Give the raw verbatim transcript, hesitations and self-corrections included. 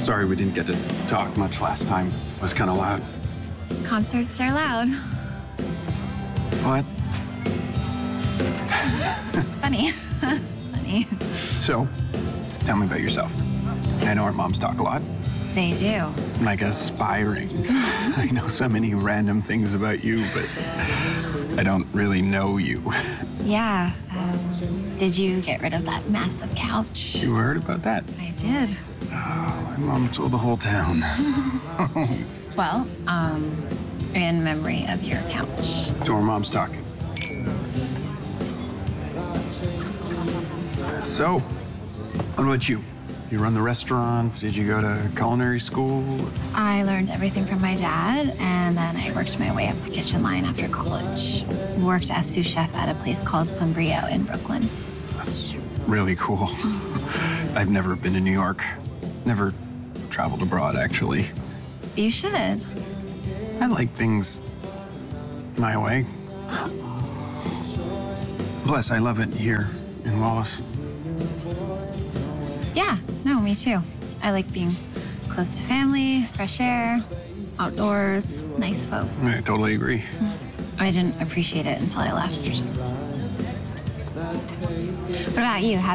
Sorry we didn't get to talk much last time. It was kind of loud. Concerts are loud. What? It's funny. Funny. So, tell me about yourself. I know our moms talk a lot. They do. Like aspiring. I know so many random things about you, but I don't really know you. Yeah. Um, did you get rid of that massive couch? You heard about that? I did. Oh, my mom told the whole town. Well, um, in memory of your couch. So our mom's talking. So, what about you? You run the restaurant? Did you go to culinary school? I learned everything from my dad, and then I worked my way up the kitchen line after college. Worked as sous chef at a place called Sombrio in Brooklyn. That's really cool. I've never been to New York. Never traveled abroad, actually. You should. I like things my way. Plus, I love it here in Wallace. Yeah, no, me too. I like being close to family, fresh air, outdoors, nice folk. I totally agree. I didn't appreciate it until I left. What about you? How